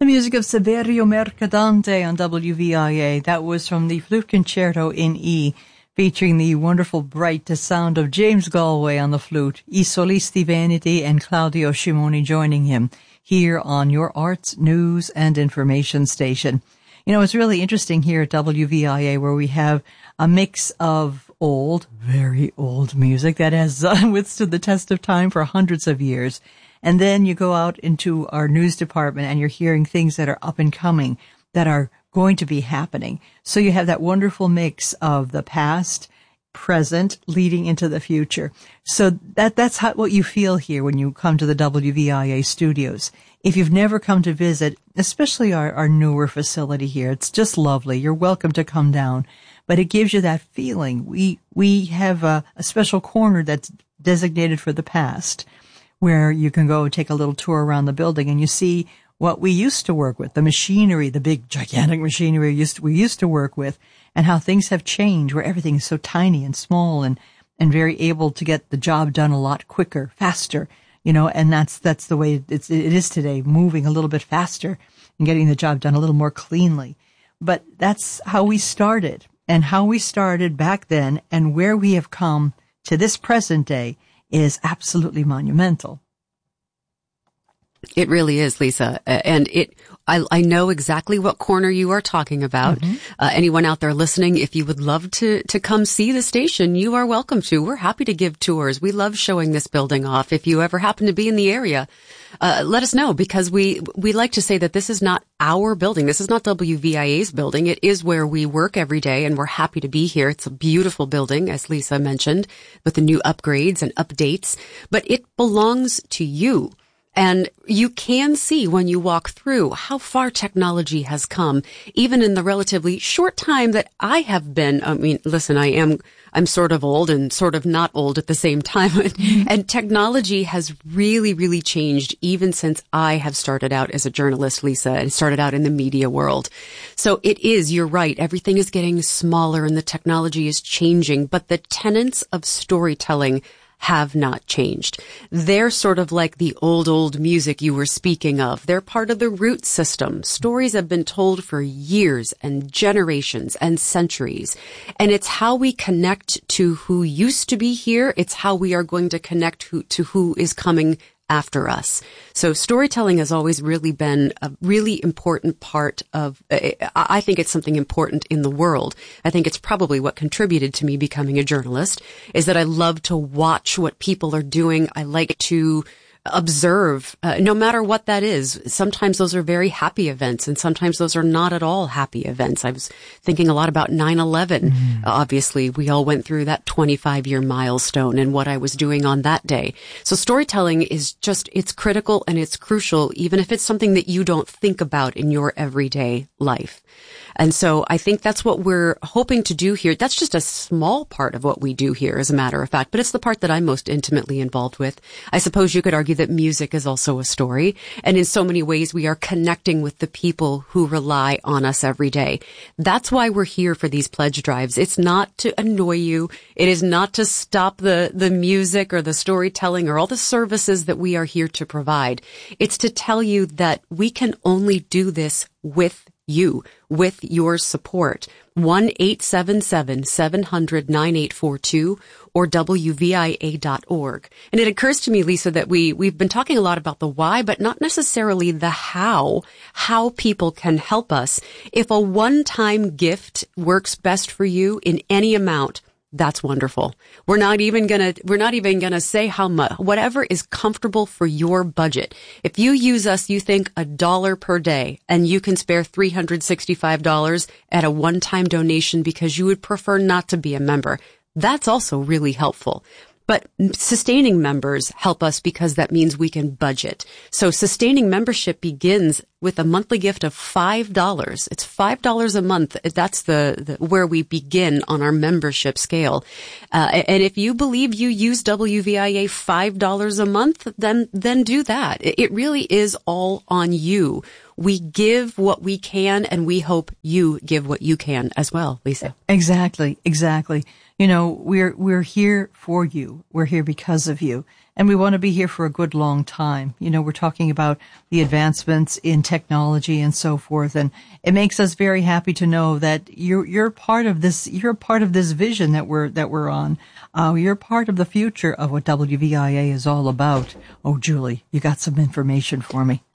The music of Saverio Mercadante on WVIA. That was from the Flute Concerto in E, featuring the wonderful bright sound of James Galway on the flute, I Solisti Veneti and Claudio Scimoni joining him here on your arts, news, and information station. You know, it's really interesting here at WVIA where we have a mix of old, very old music that has withstood the test of time for hundreds of years. And then you go out into our news department and you're hearing things that are up and coming that are going to be happening. So you have that wonderful mix of the past, present, leading into the future. So that's what you feel here when you come to the WVIA studios. If you've never come to visit, especially our newer facility here, it's just lovely. You're welcome to come down. But it gives you that feeling. We have a special corner that's designated for the past, where you can go take a little tour around the building and you see what we used to work with, the machinery, the big gigantic machinery we used to work with, and how things have changed, where everything is so tiny and small and very able to get the job done a lot quicker, faster, you know, and that's the way it is today, moving a little bit faster and getting the job done a little more cleanly. But that's how we started, and how we started back then and where we have come to this present day is absolutely monumental. It really is, Lisa. And I know exactly what corner you are talking about. Mm-hmm. Anyone out there listening, if you would love to come see the station, you are welcome to. We're happy to give tours. We love showing this building off. If you ever happen to be in the area, let us know, because we like to say that this is not our building. This is not WVIA's building. It is where we work every day, and we're happy to be here. It's a beautiful building, as Lisa mentioned, with the new upgrades and updates, but it belongs to you. And you can see when you walk through how far technology has come, even in the relatively short time that I have been. I mean, listen, I'm sort of old and sort of not old at the same time. And technology has really, really changed even since I have started out as a journalist, Lisa, and started out in the media world. So you're right. Everything is getting smaller and the technology is changing, but the tenets of storytelling have not changed. They're sort of like the old music you were speaking of. They're part of the root system. Stories have been told for years and generations and centuries. And it's how we connect to who used to be here. It's how we are going to connect to who is coming after us. So storytelling has always really been a really important part of, I think it's something important in the world. I think it's probably what contributed to me becoming a journalist, is that I love to watch what people are doing. I like to observe, no matter what that is. Sometimes those are very happy events, and sometimes those are not at all happy events. I was thinking a lot about 9/11. Mm-hmm. Obviously, we all went through that 25-year milestone and what I was doing on that day. So storytelling is it's critical and it's crucial, even if it's something that you don't think about in your everyday life. And so I think that's what we're hoping to do here. That's just a small part of what we do here, as a matter of fact, but it's the part that I'm most intimately involved with. I suppose you could argue that music is also a story, and in so many ways we are connecting with the people who rely on us every day. That's why we're here for these pledge drives. It's not to annoy you. It is not to stop the music or the storytelling or all the services that we are here to provide. It's to tell you that we can only do this with you, with your support. 1-877-700-9842 or WVIA.org. And it occurs to me, Lisa, that we've been talking a lot about the why, but not necessarily the how people can help us. If a one-time gift works best for you in any amount, that's wonderful. We're not even gonna say how much, whatever is comfortable for your budget. If you use us, you think $1 per day, and you can spare $365 at a one-time donation because you would prefer not to be a member. That's also really helpful. But sustaining members help us because that means we can budget. So sustaining membership begins with a monthly gift of $5. It's $5 a month. That's the where we begin on our membership scale. And if you believe you use WVIA $5 a month, then do that. It really is all on you. We give what we can, and we hope you give what you can as well, Lisa. Exactly. You You know, we're here for you. We're here because of you. And we want to be here for a good long time. You know, we're talking about the advancements in technology and so forth. And it makes us very happy to know that you're part of this, you're part of this vision that we're on. You're part of the future of what WVIA is all about. Oh, Julie, you got some information for me.